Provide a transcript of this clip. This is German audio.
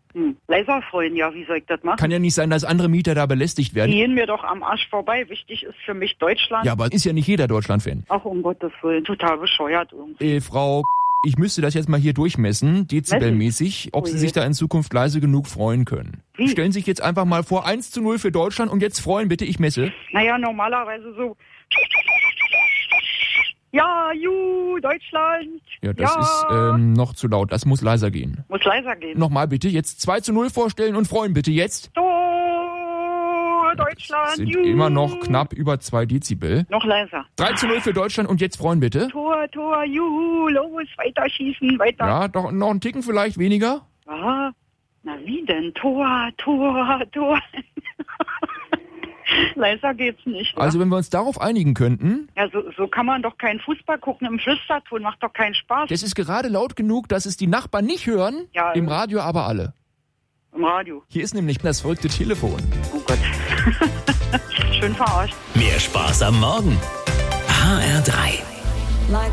Leiser freuen, ja, wie soll ich das machen? Kann ja nicht sein, dass andere Mieter da belästigt werden. Die gehen mir doch am Arsch vorbei. Wichtig ist für mich Deutschland. Ja, aber ist ja nicht jeder Deutschland-Fan. Ach, um Gottes Willen, total bescheuert irgendwie. Frau, ich müsste das jetzt mal hier durchmessen, dezibelmäßig, ob Sie sich da in Zukunft leise genug freuen können. Wie? Stellen Sie sich jetzt einfach mal vor, 1:0 für Deutschland und jetzt freuen bitte, ich messe. Naja, normalerweise so... Ja, Deutschland. Ja, das ist noch zu laut. Das muss leiser gehen. Muss leiser gehen. Nochmal bitte, jetzt 2:0 vorstellen und freuen bitte jetzt. Deutschland. Das sind immer noch knapp über 2 Dezibel. Noch leiser. 3:0 für Deutschland und jetzt freuen bitte. Tor, los, weiter schießen, weiter. Ja, doch noch einen Ticken vielleicht weniger. Ah, na wie denn? Tor. Leiser geht's nicht. Oder? Also wenn wir uns darauf einigen könnten... Ja, so kann man doch keinen Fußball gucken im Flüsterton, macht doch keinen Spaß. Das ist gerade laut genug, dass es die Nachbarn nicht hören, ja, im Radio aber alle. Im Radio. Hier ist nämlich das verrückte Telefon. Oh Gott. Schön verarscht. Mehr Spaß am Morgen. HR3.